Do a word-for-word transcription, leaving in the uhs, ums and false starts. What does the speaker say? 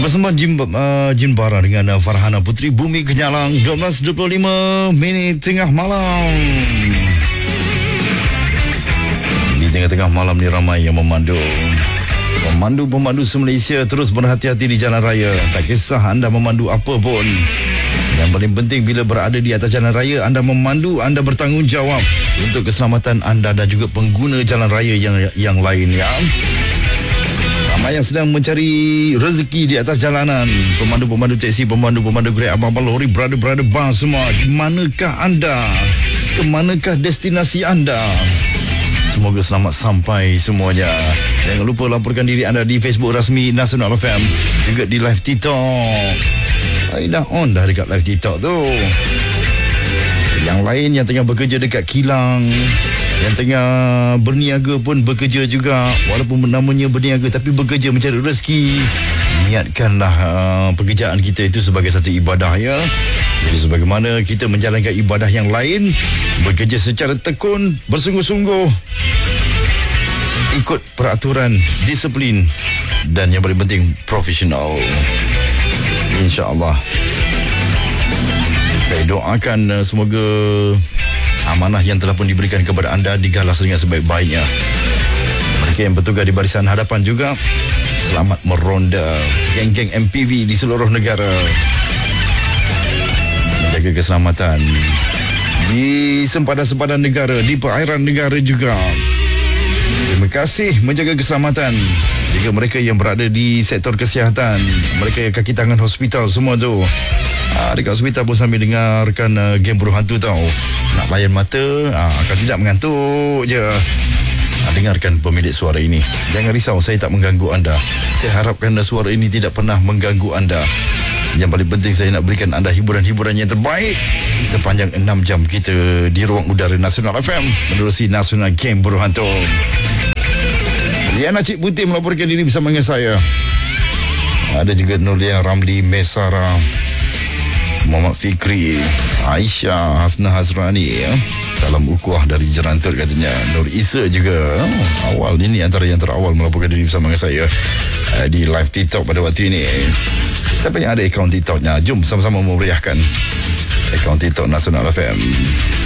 Bersama Jim, uh, Jin Bara dengan uh, Farhana Putri Bumi Kenyalang. Dua belas dua puluh lima minit tengah malam. Di tengah-tengah malam ni ramai yang memandu. Pemandu-pemandu se-Malaysia terus berhati-hati di jalan raya. Tak kisah anda memandu apa pun, yang paling penting bila berada di atas jalan raya, anda memandu, anda bertanggungjawab untuk keselamatan anda dan juga pengguna jalan raya yang yang lain, ya. Ramai yang sedang mencari rezeki di atas jalanan. Pemandu-pemandu teksi, pemandu-pemandu Grab, abang-abang lori, brother-brother bus semua. Di manakah anda? Ke manakah destinasi anda? Semoga selamat sampai semuanya. Jangan lupa laporkan diri anda di Facebook rasmi Nasional F M, juga di live TikTok. Saya dah on dah dekat live TikTok tu. Yang lain yang tengah bekerja dekat kilang, yang tengah berniaga pun bekerja juga. Walaupun namanya berniaga tapi bekerja mencari rezeki. Niatkanlah uh, pekerjaan kita itu sebagai satu ibadah, ya. Jadi sebagaimana kita menjalankan ibadah yang lain, bekerja secara tekun, bersungguh-sungguh, ikut peraturan, disiplin, dan yang paling penting profesional. InsyaAllah. Saya doakan uh, semoga amanah yang telah pun diberikan kepada anda digalas dengan sebaik-baiknya. Mereka yang bertugas di barisan hadapan juga, selamat meronda. Geng-geng M P V di seluruh negara, menjaga keselamatan di sempadan-sempadan negara, di perairan negara juga. Terima kasih menjaga keselamatan juga mereka yang berada di sektor kesihatan, mereka yang kaki tangan hospital semua tu. Ah, dekat hospital pun sambil dengarkan uh, game buruh hantu tau. Nak layan mata, ah, kalau tidak mengantuk je. Ah, dengarkan pemilik suara ini. Jangan risau, saya tak mengganggu anda. Saya harapkan suara ini tidak pernah mengganggu anda. Yang paling penting saya nak berikan anda hiburan-hiburan yang terbaik sepanjang enam jam kita di ruang udara Nasional F M menerusi Nasional Game Buruh Hantu. Liana Cik Putih melaporkan diri bersama dengan saya. Ada juga Nurlia Ramli Mesara, Muhammad Fikri, Aisyah Hasna Hasrani, ya. Salam ukuah dari Jerantut katanya. Nur Isa juga oh, awal ini antara yang terawal melaporkan diri bersama dengan saya uh, di live TikTok pada waktu ini. Siapa yang ada akaun TikToknya? Jom sama-sama memeriahkan akaun TikTok Nasional F M.